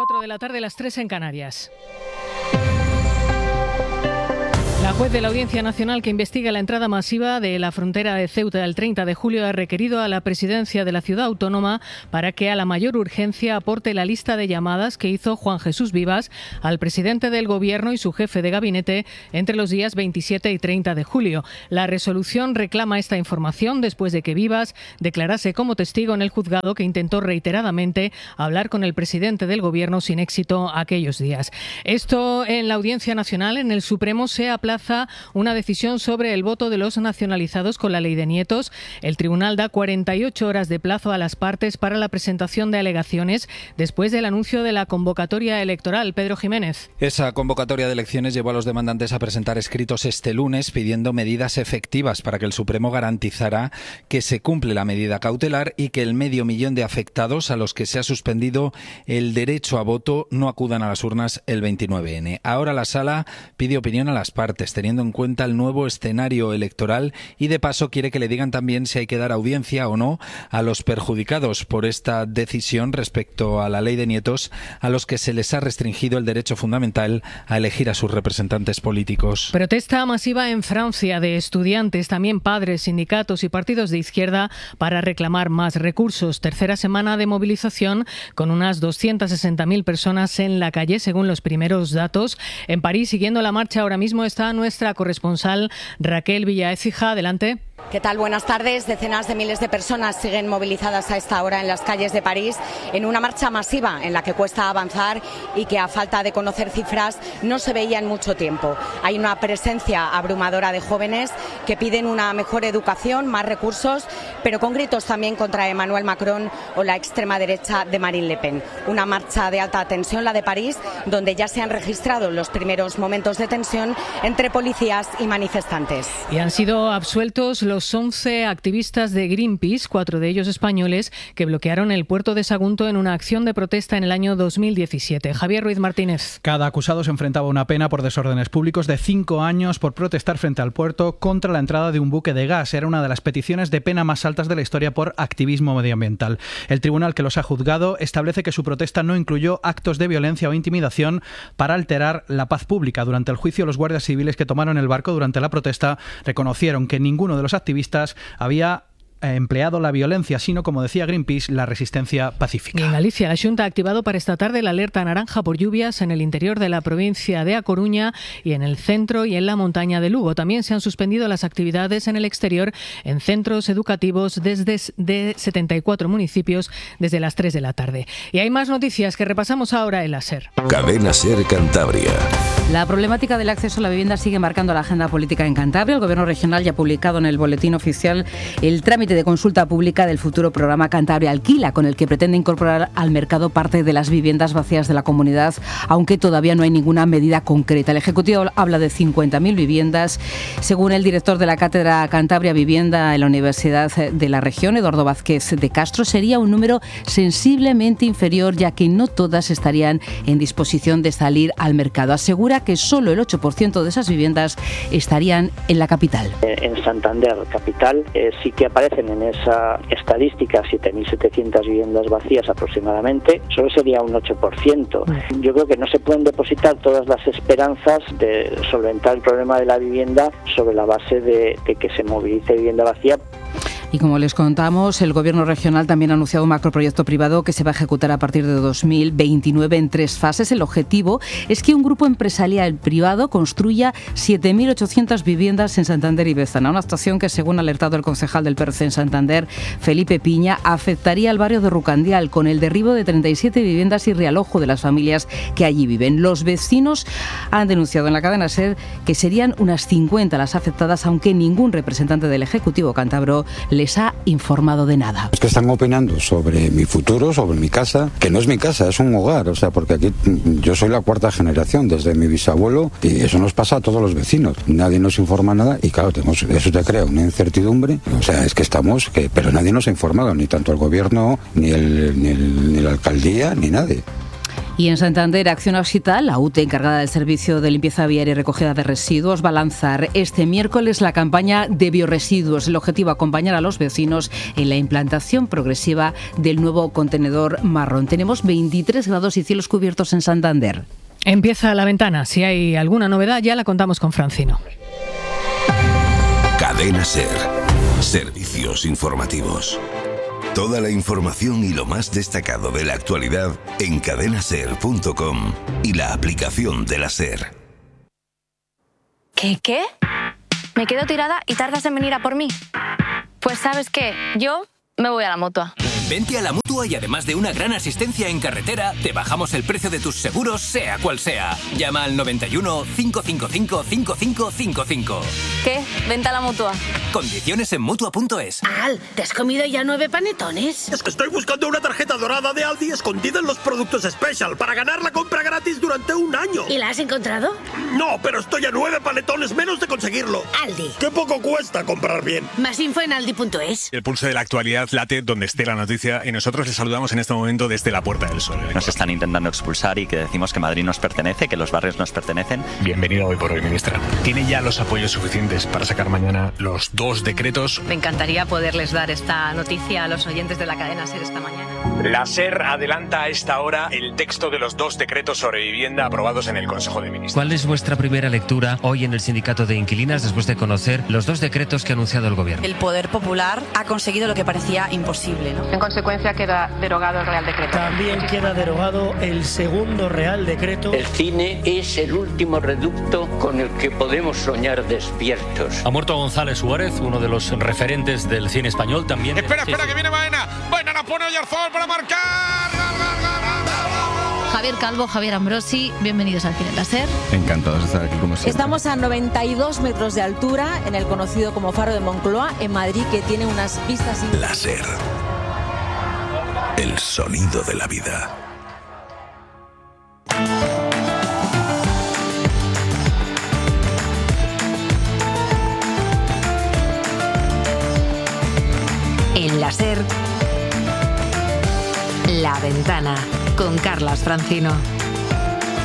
4 de la tarde, las 3 en Canarias. La juez de la Audiencia Nacional que investiga la entrada masiva de la frontera de Ceuta el 30 de julio ha requerido a la presidencia de la ciudad autónoma para que a la mayor urgencia aporte la lista de llamadas que hizo Juan Jesús Vivas al presidente del Gobierno y su jefe de gabinete entre los días 27 y 30 de julio. La resolución reclama esta información después de que Vivas declarase como testigo en el juzgado que intentó reiteradamente hablar con el presidente del Gobierno sin éxito aquellos días. Esto en la Audiencia Nacional. En el Supremo se aplaza una decisión sobre el voto de los nacionalizados con la ley de nietos. El tribunal da 48 horas de plazo a las partes para la presentación de alegaciones después del anuncio de la convocatoria electoral. Pedro Jiménez. Esa convocatoria de elecciones llevó a los demandantes a presentar escritos este lunes pidiendo medidas efectivas para que el Supremo garantizara que se cumple la medida cautelar y que el 500.000 de afectados a los que se ha suspendido el derecho a voto no acudan a las urnas el 29N. Ahora la Sala pide opinión a las partes, teniendo en cuenta el nuevo escenario electoral, y de paso quiere que le digan también si hay que dar audiencia o no a los perjudicados por esta decisión respecto a la ley de nietos, a los que se les ha restringido el derecho fundamental a elegir a sus representantes políticos. Protesta masiva en Francia de estudiantes, también padres, sindicatos y partidos de izquierda para reclamar más recursos. Tercera semana de movilización con unas 260.000 personas en la calle, según los primeros datos. En París, siguiendo la marcha ahora mismo, está nuestra corresponsal Raquel Villaécija. Adelante. ¿Qué tal? Buenas tardes. Decenas de miles de personas siguen movilizadas a esta hora en las calles de París en una marcha masiva en la que cuesta avanzar y que, a falta de conocer cifras, no se veía en mucho tiempo. Hay una presencia abrumadora de jóvenes que piden una mejor educación, más recursos, pero con gritos también contra Emmanuel Macron o la extrema derecha de Marine Le Pen. Una marcha de alta tensión, la de París, donde ya se han registrado los primeros momentos de tensión entre policías y manifestantes. Y han sido absueltos los 11 activistas de Greenpeace, 4 de ellos españoles, que bloquearon el puerto de Sagunto en una acción de protesta en el año 2017. Javier Ruiz Martínez. Cada acusado se enfrentaba a una pena por desórdenes públicos de 5 años por protestar frente al puerto contra la entrada de un buque de gas. Era una de las peticiones de pena más altas de la historia por activismo medioambiental. El tribunal que los ha juzgado establece que su protesta no incluyó actos de violencia o intimidación para alterar la paz pública. Durante el juicio, los guardias civiles que tomaron el barco durante la protesta reconocieron que ninguno de los activistas había empleado la violencia, sino, como decía Greenpeace, la resistencia pacífica. Y en Galicia, la Xunta ha activado para esta tarde la alerta naranja por lluvias en el interior de la provincia de A Coruña y en el centro y en la montaña de Lugo. También se han suspendido las actividades en el exterior en centros educativos de 74 municipios desde las 3 de la tarde. Y hay más noticias que repasamos ahora en la SER. Cadena SER Cantabria. La problemática del acceso a la vivienda sigue marcando la agenda política en Cantabria. El Gobierno regional ya ha publicado en el Boletín Oficial el trámite de consulta pública del futuro programa Cantabria Alquila, con el que pretende incorporar al mercado parte de las viviendas vacías de la comunidad, aunque todavía no hay ninguna medida concreta. El Ejecutivo habla de 50.000 viviendas. Según el director de la Cátedra Cantabria Vivienda en la Universidad de la región, Eduardo Vázquez de Castro, sería un número sensiblemente inferior, ya que no todas estarían en disposición de salir al mercado. Asegura que solo el 8% de esas viviendas estarían en la capital. En Santander, capital, sí que aparecen en esa estadística 7.700 viviendas vacías aproximadamente, solo sería un 8%. Yo creo que no se pueden depositar todas las esperanzas de solventar el problema de la vivienda sobre la base de que se movilice vivienda vacía. Y como les contamos, el Gobierno regional también ha anunciado un macroproyecto privado que se va a ejecutar a partir de 2029 en 3 fases. El objetivo es que un grupo empresarial privado construya 7.800 viviendas en Santander y Bezana. Una actuación que, según ha alertado el concejal del PRC en Santander, Felipe Piña, afectaría al barrio de Rucandial con el derribo de 37 viviendas y realojo de las familias que allí viven. Los vecinos han denunciado en la cadena SER que serían unas 50 las afectadas, aunque ningún representante del Ejecutivo cántabro les ha informado de nada. Es que están opinando sobre mi futuro, sobre mi casa, que no es mi casa, es un hogar, o sea, porque aquí yo soy la 4ª generación desde mi bisabuelo y eso nos pasa a todos los vecinos. Nadie nos informa nada y claro, eso te crea una incertidumbre, o sea, es que pero nadie nos ha informado, ni tanto el gobierno, ni la alcaldía, ni nadie. Y en Santander, Acción Occital, la UTE, encargada del servicio de limpieza viaria y recogida de residuos, va a lanzar este miércoles la campaña de bioresiduos. El objetivo, acompañar a los vecinos en la implantación progresiva del nuevo contenedor marrón. Tenemos 23 grados y cielos cubiertos en Santander. Empieza La Ventana. Si hay alguna novedad, ya la contamos con Francino. Cadena SER. Servicios informativos. Toda la información y lo más destacado de la actualidad en cadenaser.com y la aplicación de la SER. ¿Qué? ¿Me quedo tirada y tardas en venir a por mí? Pues ¿sabes qué? Yo me voy a la Mutua. Vente a la Mutua y además de una gran asistencia en carretera, te bajamos el precio de tus seguros, sea cual sea. Llama al 91 555 5555. ¿Qué? Vente a la Mutua. Condiciones en Mutua.es. Al, ¿te has comido ya 9 panetones? Es que estoy buscando una tarjeta dorada de Aldi escondida en los productos Special para ganar la compra gratis durante un año. ¿Y la has encontrado? No, pero estoy a 9 panetones menos de conseguirlo. Aldi. Qué poco cuesta comprar bien. Más info en aldi.es. El pulso de la actualidad late donde esté la noticia y nosotros les saludamos en este momento desde la Puerta del Sol. Nos están intentando expulsar y que decimos que Madrid nos pertenece, que los barrios nos pertenecen. Bienvenido Hoy por Hoy, ministra. ¿Tiene ya los apoyos suficientes para sacar mañana los 2 decretos? Me encantaría poderles dar esta noticia a los oyentes de la cadena SER esta mañana. La SER adelanta a esta hora el texto de los 2 decretos sobre vivienda aprobados en el Consejo de Ministros. ¿Cuál es vuestra primera lectura hoy en el Sindicato de Inquilinas después de conocer los 2 decretos que ha anunciado el Gobierno? El Poder Popular ha conseguido lo que parecía imposible, ¿no? En consecuencia queda derogado el Real Decreto. También queda derogado el segundo Real Decreto. El cine es el último reducto con el que podemos soñar despiertos. Ha muerto González Suárez, uno de los referentes del cine español también. Espera, que viene Baena. Baena la pone Oyarzabal para marcar. Javier Calvo, Javier Ambrosi, bienvenidos al Cine La SER. Encantados de estar aquí como siempre. Estamos a 92 metros de altura en el conocido como Faro de Moncloa, en Madrid, que tiene unas vistas... La SER. El sonido de la vida. En La SER, La Ventana, con Carlas Francino.